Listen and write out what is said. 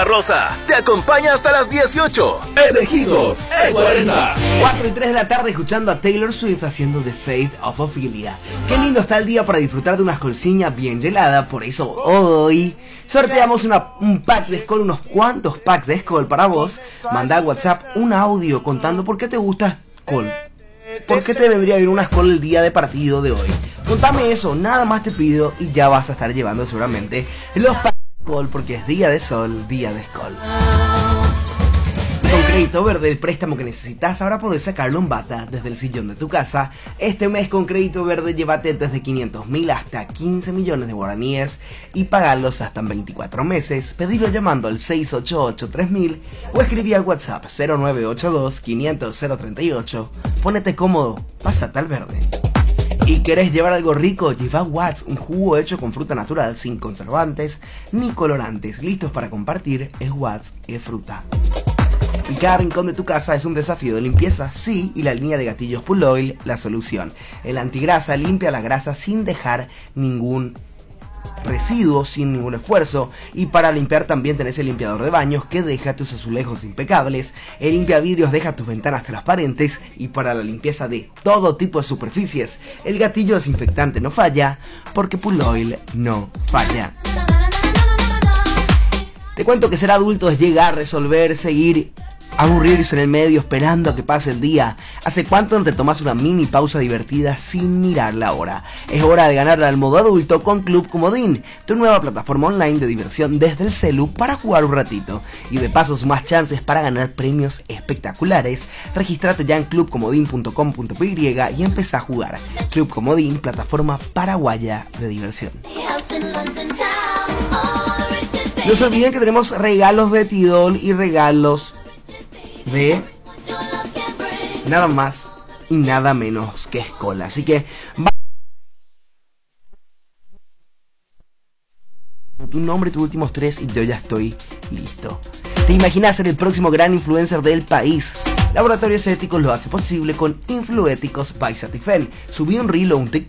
Rosa te acompaña hasta las 18. Elegidos E40. 4:03 de la tarde escuchando a Taylor Swift haciendo The Fate of Ophelia. Qué lindo está el día para disfrutar de una escolciña bien helada. Por eso hoy sorteamos un pack de Skol, unos cuantos packs de Skol para vos. Manda al WhatsApp un audio contando por qué te gusta Skol. ¿Por qué te vendría bien una Skol el día de partido de hoy? Contame eso, nada más te pido y ya vas a estar llevando seguramente los packs de Skol porque es día de sol, día de Skol. Con Crédito Verde, el préstamo que necesitas, ahora podés sacarlo en bata desde el sillón de tu casa. Este mes con Crédito Verde llévate desde 500.000 hasta 15 millones de guaraníes y pagarlos hasta en 24 meses. Pedilo llamando al 688-3000 o escribí al WhatsApp 0982-500-038. Ponete cómodo, pásate al verde. ¿Y querés llevar algo rico? Lleva Watts, un jugo hecho con fruta natural sin conservantes ni colorantes, listos para compartir. Es Watts, es fruta. Y cada rincón de tu casa es un desafío de limpieza, sí, y la línea de gatillos Pull Oil, la solución. El antigrasa limpia la grasa sin dejar ningún residuo, sin ningún esfuerzo. Y para limpiar también tenés el limpiador de baños que deja tus azulejos impecables. El limpiavidrios deja tus ventanas transparentes. Y para la limpieza de todo tipo de superficies, el gatillo desinfectante no falla, porque Pull Oil no falla. Te cuento que ser adulto es llegar, resolver, seguir, aburrirse en el medio esperando a que pase el día. ¿Hace cuánto no te tomas una mini pausa divertida sin mirar la hora? Es hora de ganar al modo adulto con Club Comodín, tu nueva plataforma online de diversión desde el celu para jugar un ratito. Y de paso más chances para ganar premios espectaculares. Regístrate ya en clubcomodin.com.py y empezá a jugar. Club Comodín, plataforma paraguaya de diversión. No se olviden que tenemos regalos de Tidol y regalos de nada más y nada menos que Skol. Así que tu nombre, tus últimos 3 y yo ya estoy listo. ¿Te imaginas ser el próximo gran influencer del país? Laboratorios Éticos lo hace posible con Influéticos by Satifen. Subí un reel o un TikTok